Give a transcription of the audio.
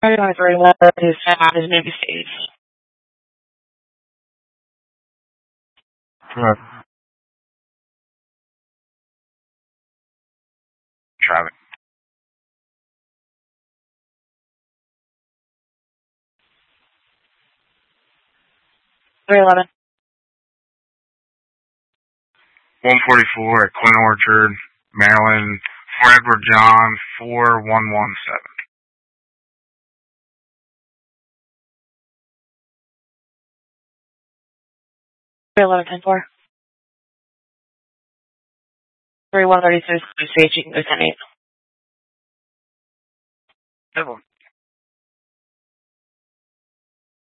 3 1 is at his Navy Stage. Correct. Traffic. 311. 144 at Quinn Orchard, Maryland, Fort Edward John, 4117. 311-10-4. 3132 Stage, you can go 10-8.